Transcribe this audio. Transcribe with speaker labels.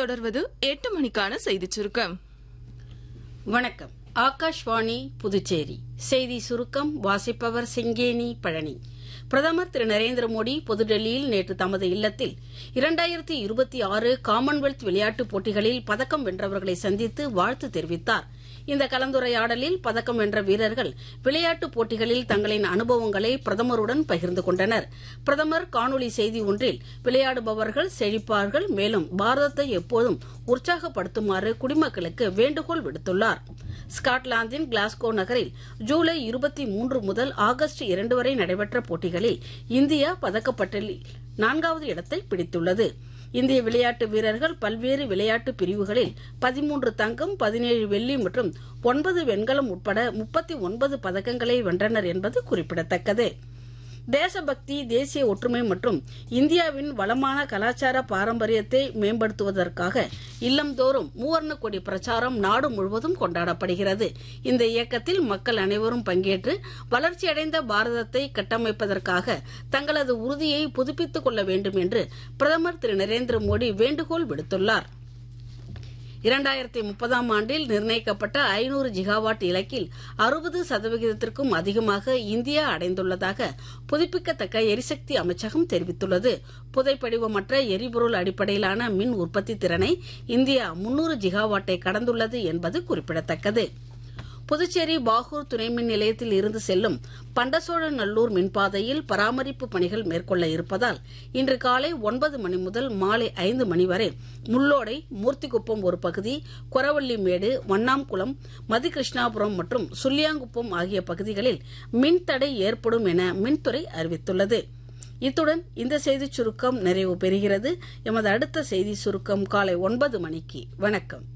Speaker 1: தொடர்வது 8 மணிக்கான செய்திச் சுருக்கம்.
Speaker 2: வணக்கம். ஆகாஷ்வாணி புதுச்சேரி செய்தி சுருக்கம் வாசிப்பவர் செங்கேனி பழனி. பிரதமர் திரு நரேந்திர மோடி புதுடெல்லியில் நேற்று தமது இல்லத்தில் 2026 காமன்வெல்த் விளையாட்டுப் போட்டிகளில் பதக்கம் வென்றவர்களை சந்தித்து வாழ்த்து தெரிவித்தார். இந்த கலந்துரையாடலில் பதக்கம் வென்ற வீரர்கள் விளையாட்டுப் போட்டிகளில் தங்களின் அனுபவங்களை பிரதமருடன் பகிர்ந்து கொண்டனர். பிரதமர் காணொலி செய்தி ஒன்றில் விளையாடுபவர்கள் செழிப்பார்கள், மேலும் பாரதத்தை எப்போதும் உற்சாகப்படுத்துமாறு குடிமக்களுக்கு வேண்டுகோள் விடுத்துள்ளார். ஸ்காட்லாந்தின் கிளாஸ்கோ நகரில் ஜூலை 23 முதல் ஆகஸ்ட் 2 வரை நடைபெற்ற போட்டிகளில் இந்தியா பதக்கப்பட்டியலில் 4வது இடத்தை பிடித்துள்ளது. இந்திய விளையாட்டு வீரர்கள் பல்வேறு விளையாட்டு பிரிவுகளில் 13 தங்கம், 17 வெள்ளி மற்றும் 9 வெண்கலம் உட்பட 39 பதக்கங்களை வென்றனர் என்பது குறிப்பிடத்தக்கது. தேசபக்தி, தேசிய ஒற்றுமை மற்றும் இந்தியாவின் வளமான கலாச்சார பாரம்பரியத்தை மேம்படுத்துவதற்காக இல்லந்தோறும் மூவர்ண கொடி பிரச்சாரம் நாடு முழுவதும் கொண்டாடப்படுகிறது. இந்த இயக்கத்தில் மக்கள் அனைவரும் பங்கேற்று வளர்ச்சியடைந்த பாரதத்தை கட்டமைப்பதற்காக தங்களது உறுதியை புதுப்பித்துக் கொள்ள வேண்டும் என்று பிரதமர் திரு நரேந்திர மோடி வேண்டுகோள் விடுத்துள்ளார். 2030ஆம் ஆண்டில் நிர்ணயிக்கப்பட்ட 500 ஜிகாவாட் இலக்கில் 60% அதிகமாக இந்தியா அடைந்துள்ளதாக புதுப்பிக்கத்தக்க எரிசக்தி அமைச்சகம் தெரிவித்துள்ளது. புதைப்படிவமற்ற எரிபொருள் அடிப்படையிலான மின் உற்பத்தி திறனை இந்தியா 300 ஜிகாவாட்டை கடந்துள்ளது என்பது குறிப்பிடத்தக்கது. புதுச்சேரி பாகூர் துணைமின் நிலையத்தில் இருந்து செல்லும் பண்டசோழநல்லூர் மின்பாதையில் பராமரிப்பு பணிகள் மேற்கொள்ள இருப்பதால் இன்று காலை 9 மணி முதல் மாலை 5 மணி வரை முள்ளோடை, மூர்த்திக்குப்பம் ஒரு பகுதி, கொரவள்ளிமேடு, வண்ணாம்குளம், மதிகிருஷ்ணாபுரம் மற்றும் சுல்லியாங்குப்பம் ஆகிய பகுதிகளில் மின்தடை ஏற்படும் என மின்துறை அறிவித்துள்ளது. இத்துடன் இந்த செய்திச் சுருக்கம் நிறைவு பெறுகிறது. எமது அடுத்த செய்தி சுருக்கம் காலை 9 மணிக்கு. வணக்கம்.